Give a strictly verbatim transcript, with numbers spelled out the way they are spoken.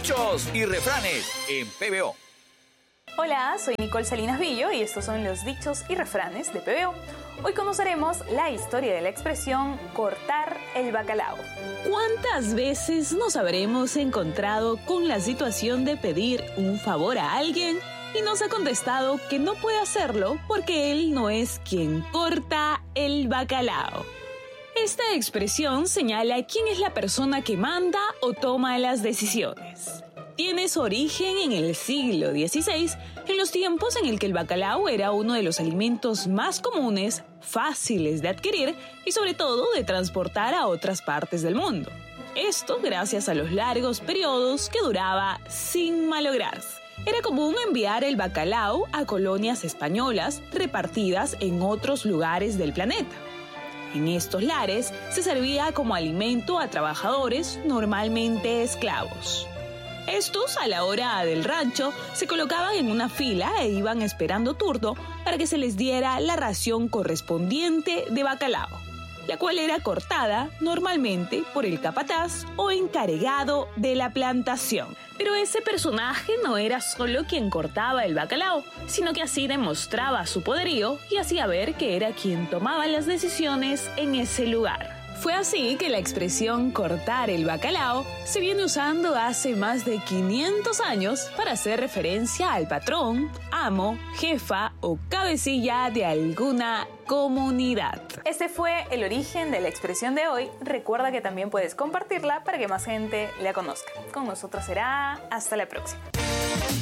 Dichos y refranes en P B O. Hola, soy Nicole Salinas Villo y estos son los dichos y refranes de P B O. Hoy conoceremos la historia de la expresión cortar el bacalao. ¿Cuántas veces nos habremos encontrado con la situación de pedir un favor a alguien y nos ha contestado que no puede hacerlo porque él no es quien corta el bacalao? Esta expresión señala quién es la persona que manda o toma las decisiones. Tiene su origen en el siglo dieciséis, en los tiempos en el que el bacalao era uno de los alimentos más comunes, fáciles de adquirir y sobre todo de transportar a otras partes del mundo. Esto gracias a los largos periodos que duraba sin malograrse. Era común enviar el bacalao a colonias españolas repartidas en otros lugares del planeta. En estos lares se servía como alimento a trabajadores, normalmente esclavos. Estos, a la hora del rancho, se colocaban en una fila e iban esperando turno para que se les diera la ración correspondiente de bacalao, la cual era cortada normalmente por el capataz o encargado de la plantación. Pero ese personaje no era solo quien cortaba el bacalao, sino que así demostraba su poderío y hacía ver que era quien tomaba las decisiones en ese lugar. Fue así que la expresión cortar el bacalao se viene usando hace más de quinientos años para hacer referencia al patrón, amo, jefa o cabecilla de alguna comunidad. Este fue el origen de la expresión de hoy. Recuerda que también puedes compartirla para que más gente la conozca. Con nosotros será hasta la próxima.